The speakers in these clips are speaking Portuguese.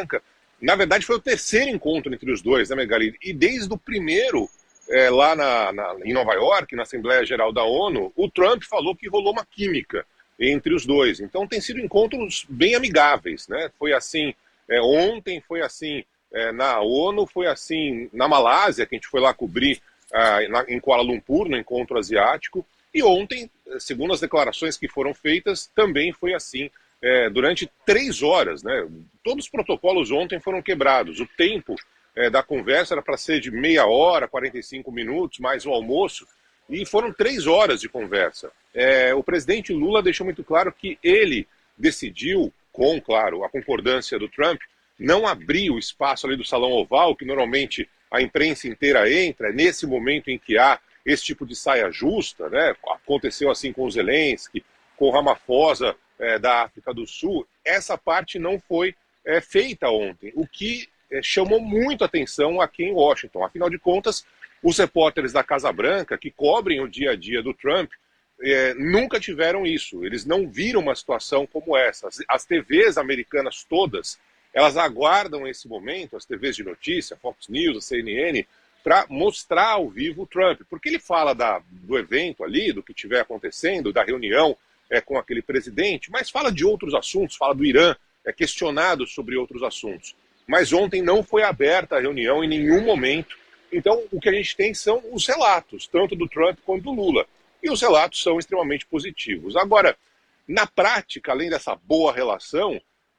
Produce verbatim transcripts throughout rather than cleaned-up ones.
Branca. Na verdade, foi o terceiro encontro entre os dois, né, Megali? E desde o primeiro, é, lá na, na, em Nova York, na Assembleia Geral da ONU, o Trump falou que rolou uma química entre os dois. Então, tem sido encontros bem amigáveis, né? Foi assim é, ontem, foi assim é, na ONU, foi assim na Malásia, que a gente foi lá cobrir ah, na, em Kuala Lumpur, no encontro asiático. E ontem, segundo as declarações que foram feitas, também foi assim. É, durante três horas, né? Todos os protocolos ontem foram quebrados. O tempo é, da conversa era para ser de meia hora, quarenta e cinco minutos, mais o almoço, e foram três horas de conversa. É, o presidente Lula deixou muito claro que ele decidiu, com, claro, a concordância do Trump, não abrir o espaço ali do Salão Oval, que normalmente a imprensa inteira entra, é nesse momento em que há esse tipo de saia justa, né? Aconteceu assim com o Zelensky, com o Ramaphosa, É, da África do Sul. Essa parte não foi é, feita ontem, o que é, chamou muito atenção aqui em Washington. Afinal de contas, os repórteres da Casa Branca, que cobrem o dia a dia do Trump, é, nunca tiveram isso. Eles não viram uma situação como essa. As, as T Vs americanas todas, elas aguardam esse momento, as T Vs de notícia, Fox News, a C N N, para mostrar ao vivo o Trump. Porque ele fala da, do evento ali, do que estiver acontecendo, da reunião É, com aquele presidente, mas fala de outros assuntos, fala do Irã, é questionado sobre outros assuntos. Mas ontem não foi aberta a reunião em nenhum momento, então o que a gente tem são os relatos, tanto do Trump quanto do Lula, e os relatos são extremamente positivos. Agora, na prática, além dessa boa relação,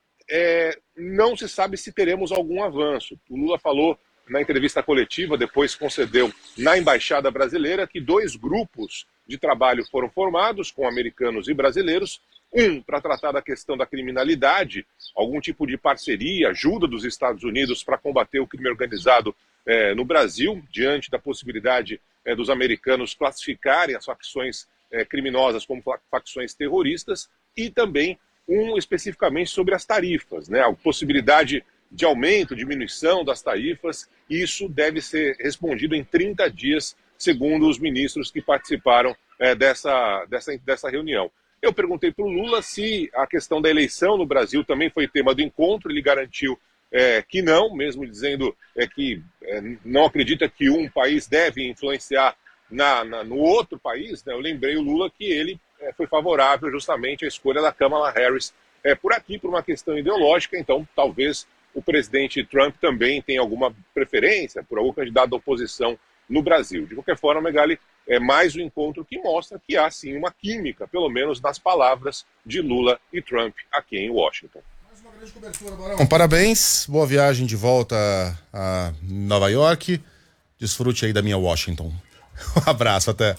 é, não se sabe se teremos algum avanço. O Lula falou na entrevista coletiva, depois concedeu na Embaixada Brasileira, que dois grupos de trabalho foram formados com americanos e brasileiros, um para tratar da questão da criminalidade, algum tipo de parceria, ajuda dos Estados Unidos para combater o crime organizado eh, no Brasil, diante da possibilidade eh, dos americanos classificarem as facções eh, criminosas como facções terroristas, e também um especificamente sobre as tarifas, né, a possibilidade de aumento, diminuição das tarifas. Isso deve ser respondido em trinta dias, segundo os ministros que participaram é, dessa, dessa, dessa reunião. Eu perguntei para o Lula se a questão da eleição no Brasil também foi tema do encontro. Ele garantiu é, que não, mesmo dizendo é, que é, não acredita que um país deve influenciar na, na, no outro país, né? Eu lembrei o Lula que ele é, foi favorável justamente à escolha da Kamala Harris é, por aqui, por uma questão ideológica. Então talvez o presidente Trump também tenha alguma preferência por algum candidato da oposição no Brasil. De qualquer forma, Megali, é mais um encontro que mostra que há sim uma química, pelo menos nas palavras de Lula e Trump aqui em Washington. Mais uma grande cobertura, Barão. Parabéns, boa viagem de volta a Nova York. Desfrute aí da minha Washington. Um abraço, até.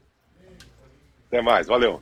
Até mais, valeu.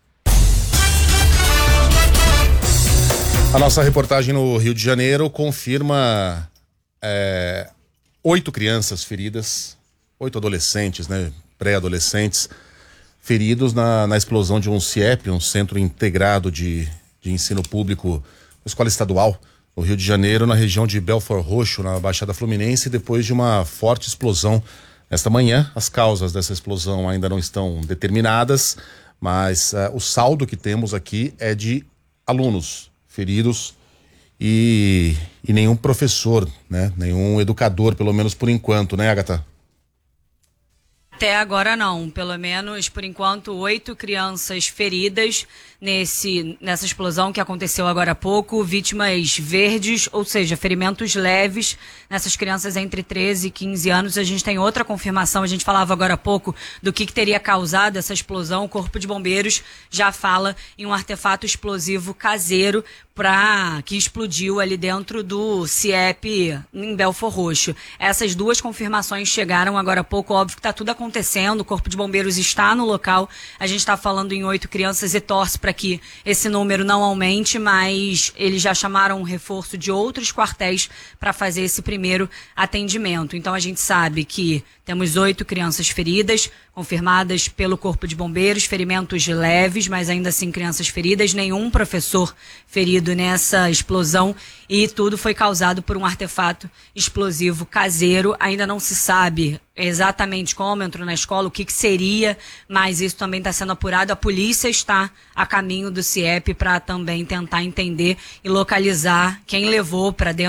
A nossa reportagem no Rio de Janeiro confirma é, oito crianças feridas, oito adolescentes, né, pré-adolescentes, feridos na, na explosão de um C I E P, um Centro Integrado de, de Ensino Público, escola estadual, no Rio de Janeiro, na região de Belford Roxo, na Baixada Fluminense, depois de uma forte explosão nesta manhã. As causas dessa explosão ainda não estão determinadas, mas uh, o saldo que temos aqui é de alunos feridos e, e nenhum professor, né? Nenhum educador, pelo menos por enquanto, né, Agatha? Até agora não, pelo menos por enquanto oito crianças feridas nesse, nessa explosão que aconteceu agora há pouco, vítimas verdes, ou seja, ferimentos leves nessas crianças entre treze e quinze anos. A gente tem outra confirmação, a gente falava agora há pouco do que, que teria causado essa explosão. O Corpo de Bombeiros já fala em um artefato explosivo caseiro pra, que explodiu ali dentro do C I E P em Belford Roxo. Essas duas confirmações chegaram agora há pouco, óbvio que está tudo acontecendo, o Corpo de Bombeiros está no local, a gente está falando em oito crianças e torce para que esse número não aumente, mas eles já chamaram um reforço de outros quartéis para fazer esse primeiro atendimento. Então a gente sabe que temos oito crianças feridas, confirmadas pelo Corpo de Bombeiros, ferimentos leves, mas ainda assim crianças feridas, nenhum professor ferido nessa explosão, e tudo foi causado por um artefato explosivo caseiro. Ainda não se sabe exatamente como entrou na escola, o que, que seria, mas isso também está sendo apurado. A polícia está a caminho do C I E P para também tentar entender e localizar quem levou para dentro